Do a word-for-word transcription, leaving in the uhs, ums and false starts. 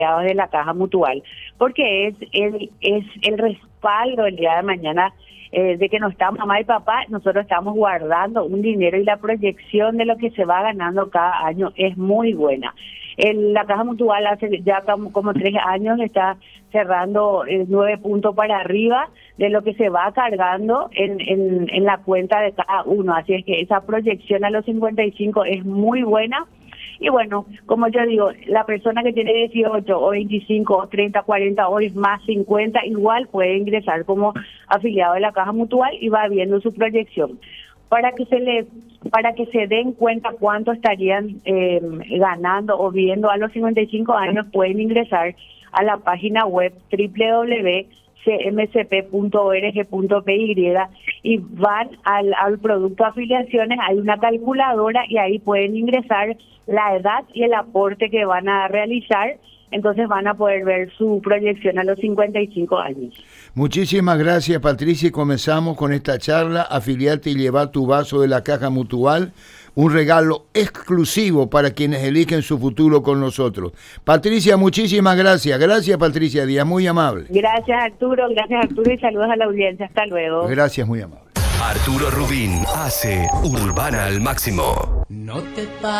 de la Caja Mutual, porque es el, es el respaldo el día de mañana eh, de que no está mamá y papá, nosotros estamos guardando un dinero y la proyección de lo que se va ganando cada año es muy buena. El, la Caja Mutual hace ya como, como tres años está cerrando eh, nueve puntos para arriba de lo que se va cargando en, en, en la cuenta de cada uno, así es que esa proyección a los cincuenta y cinco es muy buena. Y bueno, como yo digo, la persona que tiene dieciocho o veinticinco o treinta, cuarenta o más cincuenta, igual puede ingresar como afiliado de la Caja Mutual y va viendo su proyección. Para que se le, para que se den cuenta cuánto estarían eh, ganando o viendo a los cincuenta y cinco años, pueden ingresar a la página web doble u doble u doble u punto c m c p punto org punto p y y van al, al producto afiliaciones, hay una calculadora y ahí pueden ingresar la edad y el aporte que van a realizar, entonces van a poder ver su proyección a los cincuenta y cinco años. Muchísimas gracias, Patricia, y comenzamos con esta charla, afiliarte y llevar tu vaso de la Caja Mutual, un regalo exclusivo para quienes eligen su futuro con nosotros. Patricia, muchísimas gracias. Gracias, Patricia Díaz, muy amable. Gracias, Arturo, gracias, Arturo, y saludos a la audiencia. Hasta luego. Gracias, muy amable. Arturo Rubín hace Urbana al máximo. No te